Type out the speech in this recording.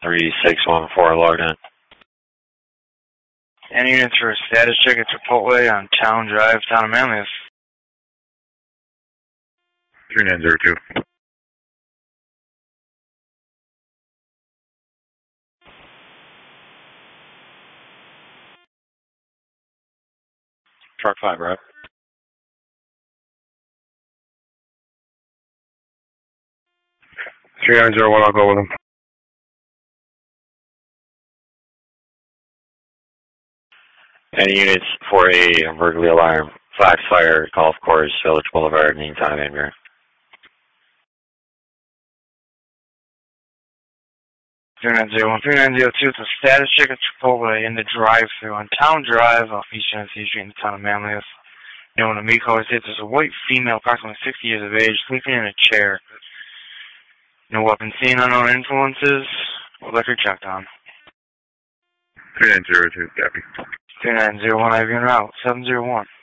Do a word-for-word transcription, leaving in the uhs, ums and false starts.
three six one four logged in. Any units for a status check at Chipotle on Town Drive, Town of Manlius. three nine zero two. Truck five, right? three nine zero one, I'll go with him. Any units for a burglary alarm, Foxfire, Golf Course, Village Boulevard, Town of Amber. three nine zero one, three nine zero two, it's a status check at Chipotle in the drive-thru on Town Drive off East Genesee Street in the Town of Manlius. No one to me call states there's a white female, approximately sixty years of age, sleeping in a chair. No weapon seen, unknown influences. Liquor checked on. three nine zero two, copy. three nine zero one, I have you en route, seven zero one.